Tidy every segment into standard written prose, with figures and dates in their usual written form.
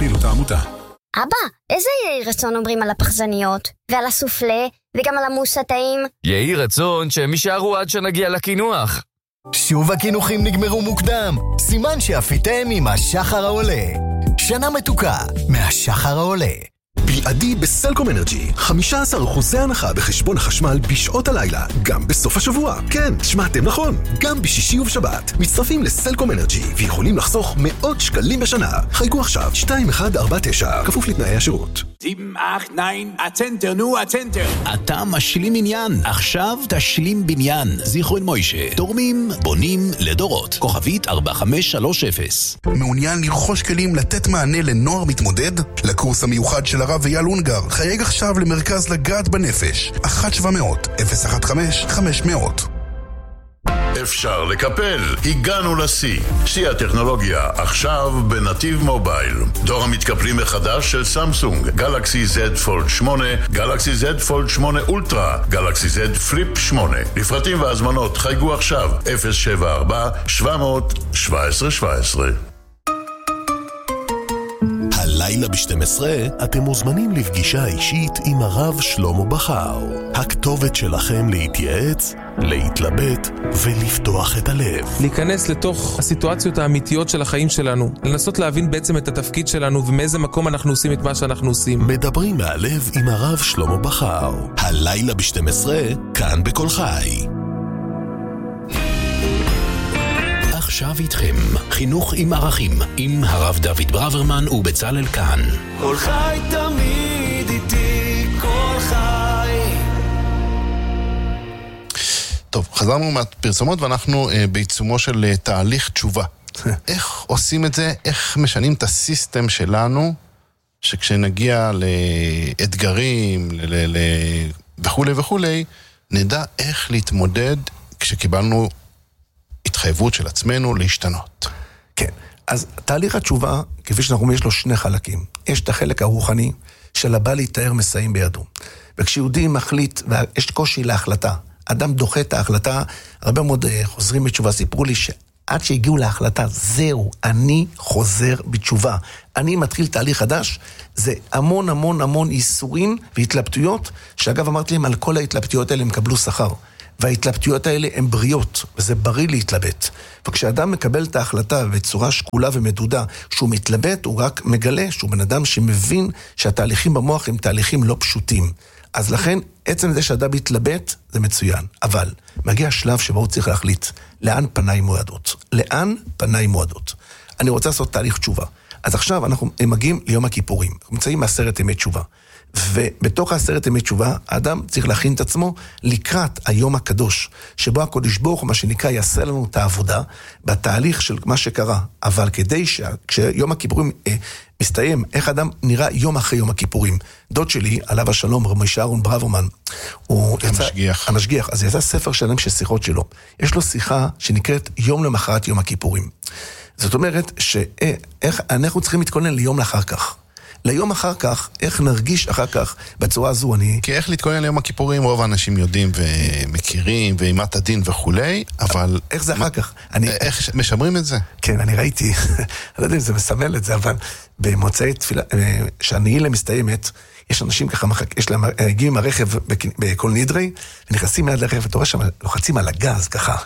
פעילות העמותה. אבא, איזה יהי רצון אומרים על הפחזניות? ועל הסופלה? וגם על המוס הטעים? יהי רצון שהם יישארו עד שנגיע לקינוח. שוב הקינוחים נגמרו מוקדם. סימן שאפיתם עם השחר העולה. שנה מתוקה מהשחר העולה. בלעדי בסלקום אנרג'י, 15% הנחה בחשבון החשמל בשעות הלילה, גם בסוף השבוע. כן, שמעתם נכון, גם בשישי ובשבת. מצטרפים לסלקום אנרג'י ויכולים לחסוך מאות שקלים בשנה. חייגו עכשיו 2149, כפוף לתנאי השירות. 789, הצנטר, נו, הצנטר. אתה משלים עניין, עכשיו תשלים בניין. זיכרון מוישה, תורמים, בונים לדורות. כוכבית 4530. מעוניין לרכוש כלים לתת מענה לנוער מתמודד? לקורס המיוחד של הרב אייל אונגר, חייג עכשיו למרכז לגעת בנפש. 1-700-015-500. אפשר לקפל, הגענו לשיא. שיא הטכנולוגיה, עכשיו בנתיב מובייל. דור המתקפלים מחדש של סמסונג, גלקסי Z פולד 8, גלקסי Z פולד 8 אולטרה, גלקסי Z פליפ 8. לפרטים והזמנות חייגו עכשיו, 074-700-1717. הלילה ב-12 אתם מוזמנים לפגישה אישית עם הרב שלמה בכר. הכתובת שלכם להתייעץ, להתלבט ולפתוח את הלב. להיכנס לתוך הסיטואציות האמיתיות של החיים שלנו. לנסות להבין בעצם את התפקיד שלנו ומאיזה מקום אנחנו עושים את מה שאנחנו עושים. מדברים מהלב עם הרב שלמה בכר. הלילה ב-12, כאן בכל חי. עכשיו איתכם, חינוך עם ערכים, עם הרב דוד ברוורמן ובצלאל כהן. כל חי תמיד איתי, כל חי. טוב, חזרנו מהפרסומות ואנחנו בעיצומו של תהליך תשובה. איך עושים את זה? איך משנים את הסיסטם שלנו, שכשנגיע לאתגרים וכו' וכו', נדע איך להתמודד כשקיבלנו התחייבות של עצמנו להשתנות. כן, אז תהליך התשובה, כפי שאנחנו יש לו שני חלקים. יש את החלק הרוחני של הבא להתאר מסעים בידו. וכשיהודי מחליט, ויש קושי להחלטה, אדם דוחה את ההחלטה, הרבה מאוד חוזרים בתשובה, סיפרו לי שעד שהגיעו להחלטה, זהו, אני חוזר בתשובה. אני מתחיל תהליך חדש, זה המון המון המון איסורים והתלבטויות, שאגב אמרתי להם, על כל ההתלבטויות האלה הם קבלו שכר. וההתלבטויות האלה הן בריאות, וזה בריא להתלבט. וכשאדם מקבל את ההחלטה בצורה שקולה ומדודה, שהוא מתלבט, הוא רק מגלה שהוא בן אדם שמבין שהתהליכים במוח הם תהליכים לא פשוטים. אז לכן, עצם זה שאדם מתלבט, זה מצוין. אבל מגיע השלב שבו הוא צריך להחליט, לאן פניי מועדות? לאן פניי מועדות? אני רוצה לעשות תהליך תשובה. אז עכשיו אנחנו מגיעים ליום הכיפורים. אנחנו נמצאים מעשרת ימי תשובה. ובתוך 10 ימי תשובה, האדם צריך להכין את עצמו לקראת היום הקדוש, שבו הקדוש ברוך הוא, מה שנקרא, יעשה לנו את העבודה, בתהליך של מה שקרה. אבל כדי כשיום הכיפורים מסתיים, איך האדם נראה יום אחרי יום הכיפורים. דוד שלי, עליו השלום, רב משה אהרון ברוורמן, הוא המשגיח, אז יצא ספר שלם של שיחות שלו. יש לו שיחה שנקראת יום למחרת יום הכיפורים. זאת אומרת, שאיך אנחנו צריכים להתכונן ליום לאחר כך. ליום אחר כך, איך נרגיש אחר כך בצורה הזו, כי איך להתכונן ליום הכיפורים, רוב האנשים יודעים ומכירים, ואימת הדין וכולי, אבל איך זה אחר כך? איך משמרים את זה? כן, אני ראיתי, אני לא יודע אם זה מסמל את זה, אבל במוצאי תפילה, שהנעילה מסתיימת, יש אנשים ככה, הגיעים עם הרכב בכל נדרי, ונכנסים מיד לרכב, ואתה רואה שם, לוחצים על הגז ככה,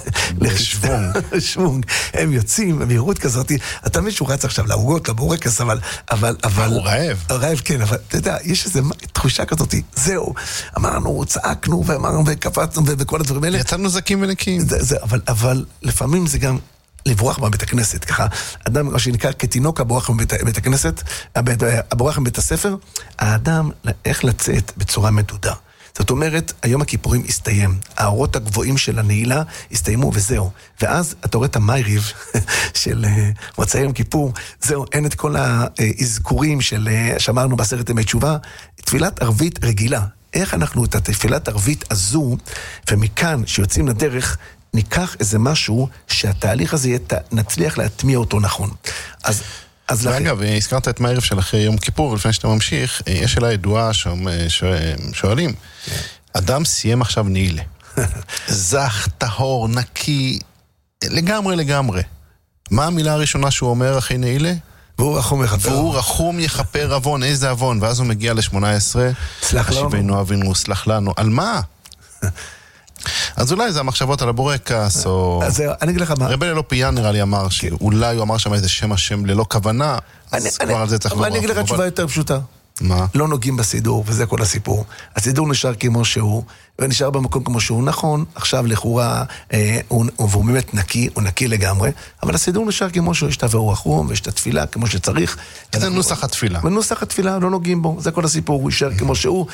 לשוונג, הם יוצאים במהירות כזאת, אתה מבין שהוא רץ עכשיו לעוגות, לבורקס, אבל הוא רעב. רעב, כן, אבל אתה יודע, יש איזו תחושה כזאת, זהו, אמרנו, צעקנו, ואמרנו, וקפצנו, וכל הדברים האלה. יצאנו זקים ונקים. אבל לפעמים זה גם לברוח בבית הכנסת, ככה, אדם, מה שנקרא, כתינוק הבורח מבית הכנסת, הבורח מבית הספר, האדם, איך לצאת בצורה מדודה. זאת אומרת, היום הכיפורים הסתיים, האורות הגבוהים של הנעילה הסתיימו וזהו. ואז אתה רואה את המייריב של מוצאי יום כיפור, זהו, אין את כל האזכורים של, שאמרנו בעשרת ימי תשובה, תפילת ערבית רגילה. איך אנחנו את התפילת ערבית הזו, ומכאן שיוצאים לדרך, ניקח איזה משהו שהתהליך הזה נצליח להטמיע אותו נכון. אז אגב, הזכרת את מערב של אחרי יום כיפור, ולפני שאתה ממשיך, יש שאלה ידועה שואלים, אדם סיים עכשיו נעילה. זך, טהור, נקי, לגמרי. מה המילה הראשונה שהוא אומר אחרי נעילה? והוא רחום יכפר עוון, איזה עוון? ואז הוא מגיע ל-18, סלח לנו. השיבנו אבינו, סלח לנו. על מה? אז אולי זה המחשבות על הבורקס, או... אז אני אגיד לך מה... רבי ללא פיין נראה לי אמר, שאולי הוא אמר שם איזה שם השם ללא כוונה, אז כבר על זה צריך לומר. אני אגיד לך תשובה יותר פשוטה. מה? לא נוגעים בסידור, וזה כל הסיפור. הסידור נשאר כמו שהוא, ונשאר במקום כמו שהוא. נכון, עכשיו לכאורה, והוא באמת נקי, הוא נקי לגמרי, אבל הסידור נשאר כמו שהוא, יש את האור החום, ויש את התפילה כמו שצריך. זה נוסח התפילה. ונוסח התפילה, לא נוגעים בו, זה כל הסיפור, הוא יישאר כמו שהוא,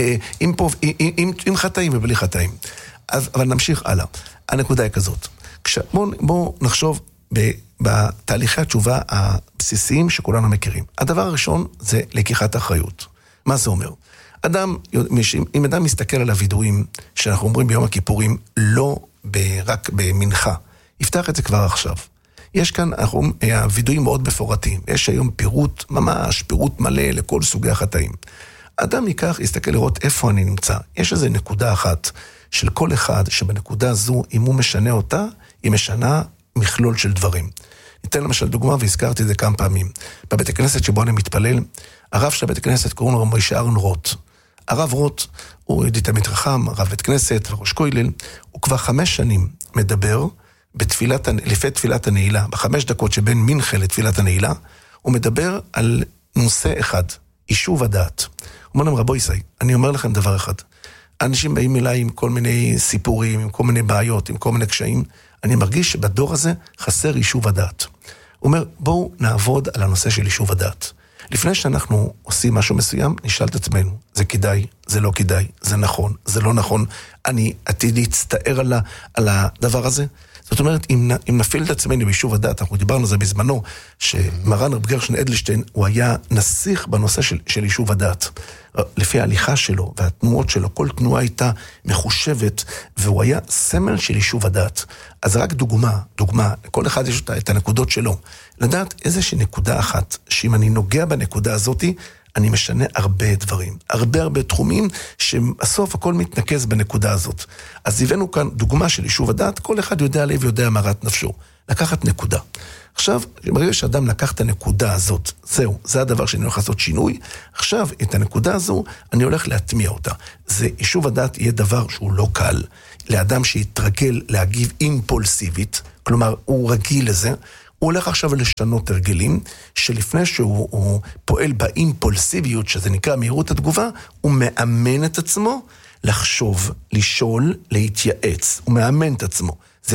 עם חטאים ובלי חטאים. אבל נמשיך הלאה. הנקודה היא כזאת. בואו נחשוב בתהליכי התשובה הבסיסיים שכולנו מכירים. הדבר הראשון זה לקיחת אחריות. מה זה אומר? אם אדם מסתכל על הוידועים שאנחנו אומרים ביום הכיפורים, לא רק במנחה, יפתח את זה כבר עכשיו. יש כאן, הוידועים מאוד מפורטים. יש היום פירוט, ממש פירוט מלא לכל סוגי החטאים. אדם ייקח, יסתכל לראות איפה אני נמצא. יש איזו נקודה אחת של כל אחד, שבנקודה הזו, אם הוא משנה אותה, היא משנה מכלול של דברים. ניתן למשל דוגמה, והזכרתי את זה כמה פעמים. בבית הכנסת שבו אני מתפלל, הרב של בית הכנסת קוראים לו משה אהרון רוט. הרב רוט, הוא ידיד תמיד חכם, רב בית כנסת וראש כולל, הוא כבר 5 שנים מדבר לפי תפילת הנעילה, ב5 דקות שבין מנחה לתפילת הנעילה, הוא מדבר על נושא אחד, יישוב הדעת. הוא אומר להם, רבו ישי, אני אומר לכם דבר אחד, אנשים באים אליי עם כל מיני סיפורים, עם כל מיני בעיות, עם כל מיני קשיים, אני מרגיש שבדור הזה חסר יישוב הדעת. הוא אומר, בואו נעבוד על הנושא של יישוב הדעת. לפני שאנחנו עושים משהו מסוים, נשאל את עצמנו, זה כדאי, זה לא כדאי, זה נכון, זה לא נכון, אני עתיד להצטער על הדבר הזה. זאת אומרת, אם נפעיל את עצמנו ביישוב הדעת, אנחנו דיברנו על זה בזמנו, שמרן רב גרשון אדלשטיין, הוא היה נסיך בנושא של יישוב הדעת. לפי ההליכה שלו והתנועות שלו, כל תנועה הייתה מחושבת, והוא היה סמל של יישוב הדעת. אז רק דוגמה, כל אחד יש את הנקודות שלו. לדעת איזושהי נקודה אחת, שאם אני נוגע בנקודה הזאת, אני משנה הרבה דברים, הרבה תחומים, שבסוף הכל מתנקז בנקודה הזאת. אז הבאנו כאן דוגמה של יישוב הדעת, כל אחד יודע עליו ויודע מרת נפשו. לקחת נקודה. עכשיו, ברגע שאדם לקח את הנקודה הזאת, זה הדבר שאני הולך לעשות שינוי, עכשיו את הנקודה הזו אני הולך להטמיע אותה. זה יישוב הדעת יהיה דבר שהוא לא קל, לאדם שיתרגל להגיב אימפולסיבית, כלומר הוא רגיל לזה, הוא הולך עכשיו לשנות הרגלים, שלפני שהוא פועל באימפולסיביות, שזה נקרא מהירות התגובה, הוא מאמן את עצמו לחשוב, לשאול, להתייעץ. הוא מאמן את עצמו.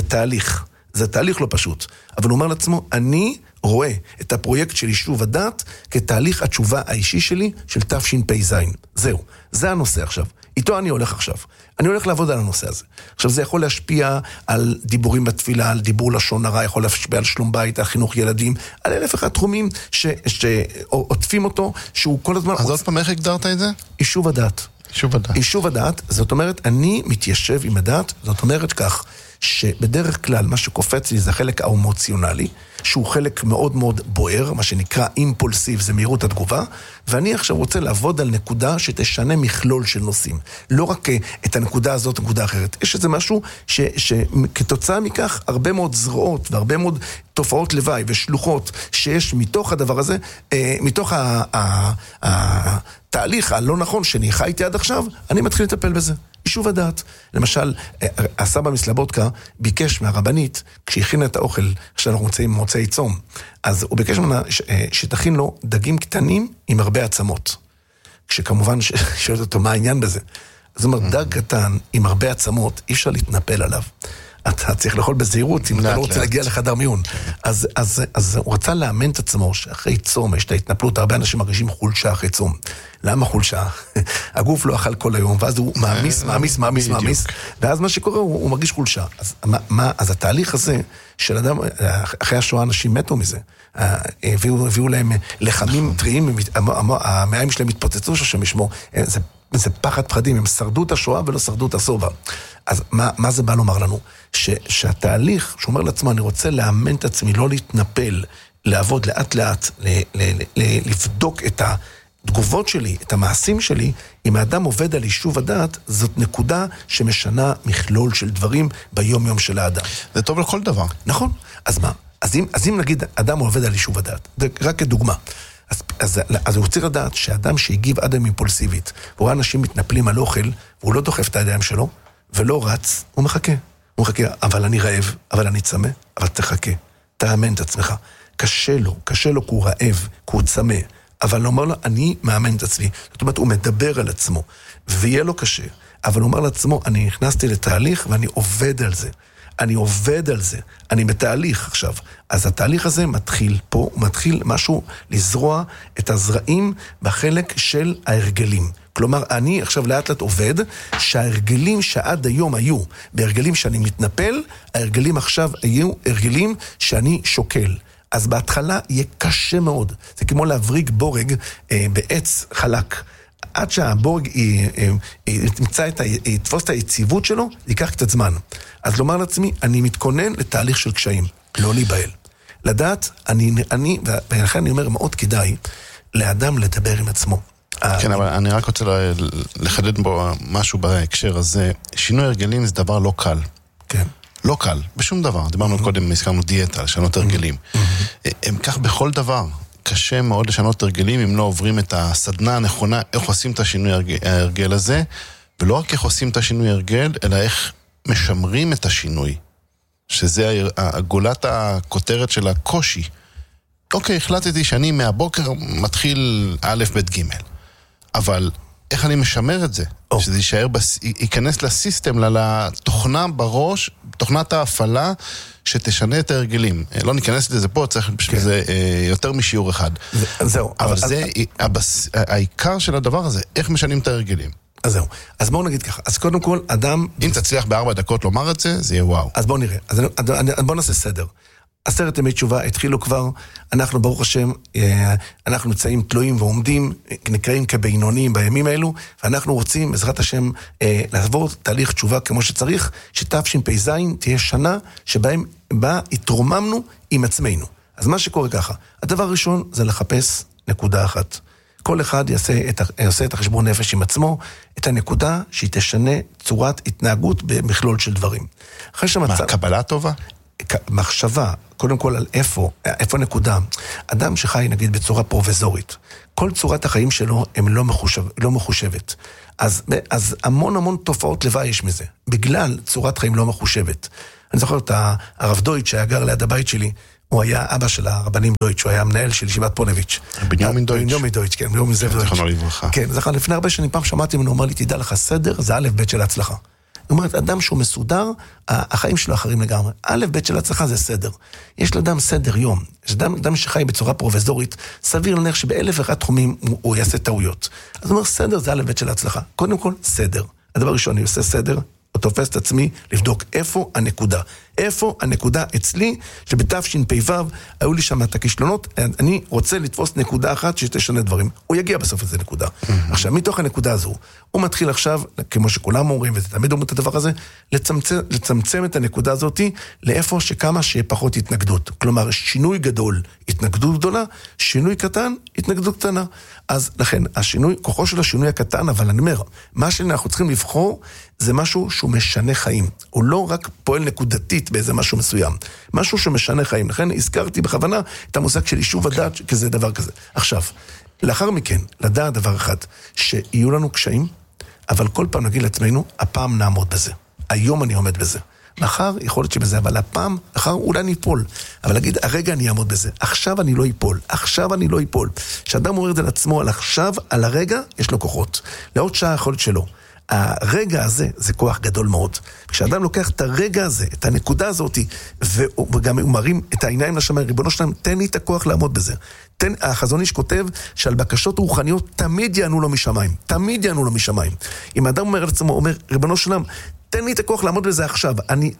זה תהליך לא פשוט. אבל הוא אומר לעצמו, אני רואה את הפרויקט של יישוב הדעת כתהליך התשובה האישי שלי של תשפ"ז. זה הנושא עכשיו. איתו אני הולך עכשיו. אני הולך לעבוד על הנושא הזה. עכשיו זה יכול להשפיע על דיבורים בתפילה, על דיבור לשון הרע, יכול להשפיע על שלום בית, על חינוך ילדים, על 1001 תחומים שעוטפים אותו, שהוא כל הזמן... אז עוד פעם איך הגדרת את זה? יישוב הדעת. יישוב הדעת, זאת אומרת, אני מתיישב עם הדעת, זאת אומרת כך, שבדרך כלל מה שקופץ לי זה החלק האמוציונלי, שהוא חלק מאוד מאוד בוער, מה שנקרא אימפולסיב, זה מהירות התגובה, ואני עכשיו רוצה לעבוד על נקודה שתשנה מכלול של נושאים. לא רק את הנקודה הזאת, נקודה אחרת. יש איזה משהו שכתוצאה מכך הרבה מאוד זרועות והרבה מאוד תופעות לוואי ושלוחות שיש מתוך הדבר הזה, מתוך התהליך הלא נכון שאני חייתי עד עכשיו, אני מתחיל לטפל בזה. יישוב הדעת. למשל, הסבא מסלבודקה ביקש מהרבנית, כשהכינה את האוכל, שאנחנו מוצאים מוצאי צום, אז הוא ביקש ממנה שתכין לו דגים קטנים עם הרבה עצמות. כשכמובן שואלת אותו מה העניין בזה. זאת אומרת, דג קטן עם הרבה עצמות, אי אפשר להתנפל עליו. אתה צריך לאכול בזהירות, אם אתה לא רוצה להגיע לחדר מיון. אז הוא רצה לאמן את עצמו, שאחרי צום יש את ההתנפלות, הרבה אנשים מרגישים חולשה אחרי צום. למה חולשה? הגוף לא אכל כל היום, ואז הוא מעמיס, ואז מה שקורה, הוא מרגיש חולשה. אז התהליך הזה, של אדם, אחרי השואה אנשים מתו מזה, הביאו להם לחמים טריים, המעיים שלהם התפוצצו שם משמו, זה פחד פחדים, הם שרדו את השואה ולא שרדו את הסובה. אז מה זה בא לומר לנו? שהתהליך, שאומר לעצמו, אני רוצה לאמן את עצמי, לא להתנפל, לעבוד לאט לאט, לבדוק את התגובות שלי, את המעשים שלי, אם האדם עובד על יישוב הדעת, זאת נקודה שמשנה מכלול של דברים ביום יום של האדם. זה טוב לכל דבר. נכון. אז מה? אז אם נגיד, אדם עובד על יישוב הדעת, רק כדוגמה, אז הוא צריך לדעת שאדם שהגיב אדם אימפולסיבית, והוא רואה אנשים מתנפלים על אוכל, והוא לא דוחף את הידיים שלו, ולא רץ, הוא מחכה. הוא מחכה, אבל אני רעב, אבל אני צמא, אבל תחכה, תאמן את עצמך. קשה לו כי הוא רעב, כי הוא צמא, אבל הוא אומר לו, אני מאמן את עצמי. זאת אומרת, הוא מדבר על עצמו, ויהיה לו קשה, אבל הוא אומר לעצמו, אני נכנסתי לתהליך ואני עובד על זה. אני בתהליך עכשיו. אז התהליך הזה מתחיל פה, הוא מתחיל משהו לזרוע את הזרעים בחלק של ההרגלים. כלומר, אני עכשיו לאט לאט עובד, שההרגלים שעד היום היו, בהרגלים שאני מתנפל, ההרגלים עכשיו היו הרגלים שאני שוקל. אז בהתחלה יהיה קשה מאוד. זה כמו להבריג בורג בעץ חלק. עד שהבורג יתפוס את היציבות שלו, ייקח קצת זמן. אז לומר לעצמי, אני מתכונן לתהליך של קשיים, לא להיבהל. לדעת, ולכן אני אומר, מאוד כדאי לאדם לדבר עם עצמו. כן, אבל אני רק רוצה לחדד בו משהו בהקשר הזה. שינוי הרגלים זה דבר לא קל. כן. לא קל, בשום דבר. דיברנו קודם, הזכרנו דיאטה, לשנות הרגלים. הם כך בכל דבר. קשה מאוד לשנות הרגלים אם לא עוברים את הסדנה הנכונה, איך עושים את השינוי הרגל הזה, ולא רק איך עושים את השינוי הרגל, אלא איך משמרים את השינוי, שזה גולת הכותרת של הקושי. אוקיי, החלטתי שאני מהבוקר מתחיל א' ב' ג', אבל איך אני משמר את זה? שזה ייכנס לסיסטם, לתוכנה בראש, תוכנת ההפעלה, שתשנה את ההרגלים. לא ניכנס לזה פה, צריך בשביל זה יותר משיעור אחד. זהו. אבל זה העיקר של הדבר הזה, איך משנים את ההרגלים. אז זהו. אז בואו נגיד ככה. אז קודם כל, אדם... אם תצליח ב4 דקות לומר את זה, זה יהיה וואו. אז בואו נראה. אז בואו נעשה סדר. 10 ימי תשובה התחילו כבר, אנחנו ברוך השם, אנחנו נמצאים תלויים ועומדים, נקראים כבינונים בימים האלו, ואנחנו רוצים, בעזרת השם, לעבור תהליך תשובה כמו שצריך, שתשפ"ז תהיה שנה שבה התרוממנו עם עצמנו. אז מה שקורה ככה, הדבר הראשון זה לחפש נקודה אחת. כל אחד יעשה את החשבון נפש עם עצמו, את הנקודה שהיא תשנה צורת התנהגות במכלול של דברים. מה, קבלה טובה? מחשבה, קודם כל על איפה נקודה. אדם שחי נגיד בצורה פרובזורית, כל צורת החיים שלו הם לא מחושבת. אז המון תופעות לוואי יש מזה, בגלל צורת חיים לא מחושבת. אני זוכר את הרב דויטש שהיה גר ליד הבית שלי, הוא היה אבא של הרבנים דויטש, הוא היה המנהל של ישיבת פונביץ'. בנימין דויטש. כן, בנימין זאב דויטש. זכרונו לברכה. כן, זכר, לפני הרבה שנים פעם שמעתי ממנו, הוא אמר לי, תדע לך, סדר זה א' ב' של ההצלחה. זאת אומרת, אדם שהוא מסודר, החיים שלו אחרים לגמרי. א' ב' של הצלחה זה סדר. יש לאדם סדר יום. יש אדם שחי בצורה פרובזורית, סביר להניח שבאלף ואחד תחומים הוא יעשה טעויות. אז הוא אומר, סדר זה א' ב' של הצלחה. קודם כל, סדר. הדבר ראשון, אני עושה סדר, או תופס את עצמי לבדוק איפה הנקודה. איפה הנקודה אצלי, שבתשפ"ו היו לי שם את הכישלונות, אני רוצה לתפוס נקודה אחת שתשנה דברים. הוא יגיע בסוף איזה נקודה. עכשיו, מתוך הנקודה הזו, הוא מתחיל עכשיו, כמו שכולם אומרים, ותמיד אומרים את הדבר הזה, לצמצם את הנקודה הזאת לאיפה שכמה שפחות התנגדות. כלומר, שינוי גדול, התנגדות גדולה, שינוי קטן, התנגדות קטנה. אז לכן, כוחו של השינוי הקטן, אבל אני אומר, מה שאנחנו צריכים לבחור, זה משהו שהוא משנה חיים. הוא לא רק פועל נקודתית באיזה משהו מסוים. משהו שמשנה חיים. לכן הזכרתי בכוונה את המושג של יישוב הדעת, כזה דבר כזה. עכשיו, לאחר מכן, לדעת דבר אחד, שיהיו לנו קשיים, אבל כל פעם נגיד לעצמנו, הפעם נעמוד בזה. היום אני עומד בזה. מחר יכול להיות שבזה, אבל הפעם, מחר אולי אני אפול. אבל להגיד, הרגע אני אעמוד בזה. עכשיו אני לא אפול. עכשיו אני לא אפול. כשאדם אומר את זה לעצמו, על עכשיו, על הרגע, יש לו כוחות. לעוד שעה יכול להיות שלא. הרגע הזה זה כוח גדול מאוד. כשאדם לוקח את הרגע הזה, את הנקודה הזאת, וגם הוא מרים את העיניים לשמיים, ריבונו שלם, תן לי את הכוח לעמוד בזה. החזון איש כותב שעל בקשות רוחניות תמיד יענו לו משמיים. תמיד יענו לו משמיים. אם האדם אומר לעצמו, אומר, ריבונו שלם, תן לי את הכוח לעמוד בזה עכשיו.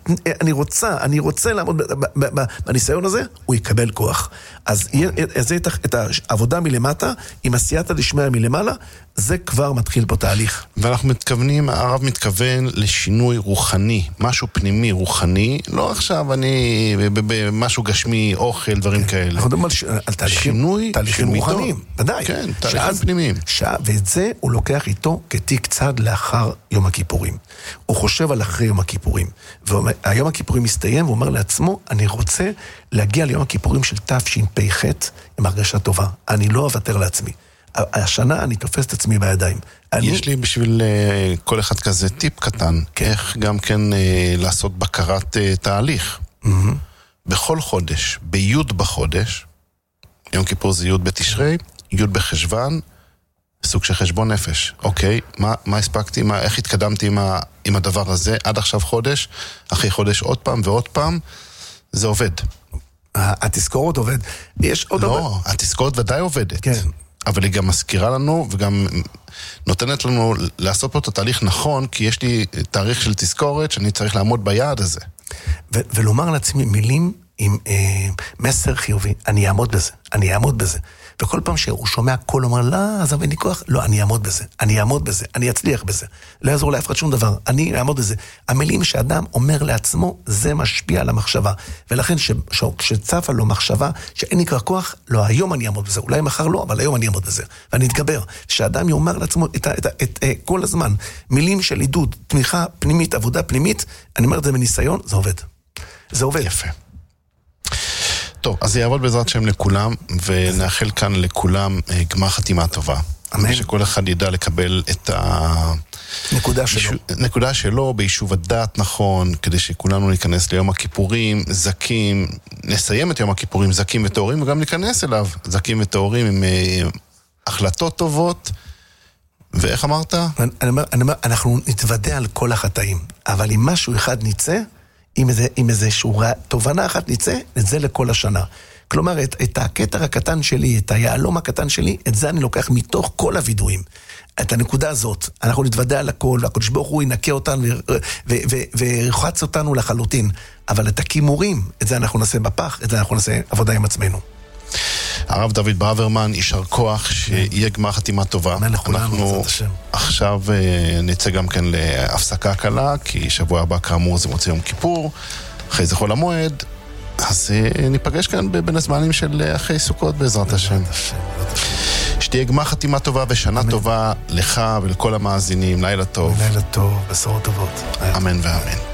אני רוצה לעמוד בניסיון הזה, הוא יקבל כוח. אז זה את העבודה מלמטה, עם עשייתא דשמיא מלמעלה, זה כבר מתחיל פה תהליך. ואנחנו מתכוונים, הרב מתכוון לשינוי רוחני, משהו פנימי רוחני, לא עכשיו אני במשהו גשמי, אוכל, דברים כאלה. אנחנו מדברים על תהליכים רוחניים, ודאי. כן, תהליכים פנימיים. ואת זה הוא לוקח איתו כתיק צד לאחר יום הכיפורים. הוא חושב חושב על אחרי יום הכיפורים. והיום הכיפורים מסתיים, והוא אומר לעצמו, אני רוצה להגיע ליום הכיפורים של תשפ"ח עם הרגשה טובה. אני לא אוותר לעצמי. השנה אני תופס את עצמי בידיים. יש לי בשביל כל אחד כזה טיפ קטן, איך גם כן לעשות בקרת תהליך. בכל חודש, בי' בחודש, יום כיפור זה י' בתשרי, י' בחשוון, סוג של חשבון נפש. אוקיי, מה הספקתי, איך התקדמתי עם הדבר הזה, עד עכשיו חודש, אחרי חודש עוד פעם ועוד פעם, זה עובד. התזכורת עובד. יש עוד לא, התזכורת ודאי עובדת. כן. אבל היא גם מזכירה לנו, וגם נותנת לנו לעשות פה את התהליך נכון, כי יש לי תאריך של תזכורת שאני צריך לעמוד ביעד הזה. ולומר לעצמי מילים עם מסר חיובי, אני אעמוד בזה, אני אעמוד בזה. וכל פעם שהוא שומע קול, אומר, לא, אז אין לי כוח, לא, אני אעמוד בזה, אני אעמוד בזה, אני אצליח בזה. לא יעזור לאף אחד שום דבר, אני אעמוד בזה. המילים שאדם אומר לעצמו, זה משפיע על המחשבה. ולכן כשצפה לו מחשבה, שאין לי כבר כוח, לא, היום אני אעמוד בזה. אולי מחר לא, אבל היום אני אעמוד בזה. ואני אתגבר. שאדם יאמר לעצמו כל הזמן, מילים של עידוד, תמיכה פנימית, עבודה פנימית, אני אומר את זה בניסיון, זה עובד. זה עובד. יפה. טוב, אז זה יעבוד בעזרת שם לכולם, ונאחל כאן לכולם גמר חתימה טובה. אמן. שכל אחד ידע לקבל את הנקודה שלו ביישוב הדעת נכון, כדי שכולנו ניכנס ליום הכיפורים, זקים, נסיים את יום הכיפורים זקים וטהורים, וגם ניכנס אליו זקים וטהורים עם החלטות טובות. ואיך אמרת? אני אומר, אנחנו נתוודע על כל החטאים, אבל אם משהו אחד ניצא, עם איזה שורה, תובנה אחת נצא, את זה לכל השנה. כלומר, את הקטר הקטן שלי, את היעלום הקטן שלי, את זה אני לוקח מתוך כל הוידועים. את הנקודה הזאת, אנחנו נתוודע על הכל, הקדוש ברוך הוא ינקה אותנו ורחץ אותנו לחלוטין. אבל את הכימורים, את זה אנחנו נעשה בפח, את זה אנחנו נעשה עבודה עם עצמנו. הרב דוד ברוורמן, יישר כוח, שיהיה גמר חתימה טובה. אנחנו עכשיו נצא גם כן להפסקה קלה, כי שבוע הבא כאמור זה מוצא יום כיפור, אחרי זה חול המועד, אז ניפגש כאן בין הזמנים של אחרי סוכות בעזרת השם. שתהיה גמר חתימה טובה ושנה טובה לך ולכל המאזינים, לילה טוב. לילה טוב, בשורות טובות. אמן ואמן.